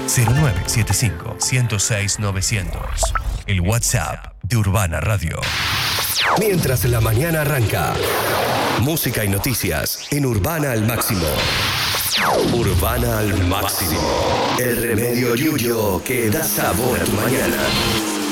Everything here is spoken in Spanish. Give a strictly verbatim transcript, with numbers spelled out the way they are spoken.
cero nueve siete cinco, uno cero seis, novecientos. El WhatsApp de Urbana Radio. Mientras la mañana arranca, música y noticias en Urbana al máximo. Urbana al máximo. El remedio Yuyo que da sabor a tu mañana.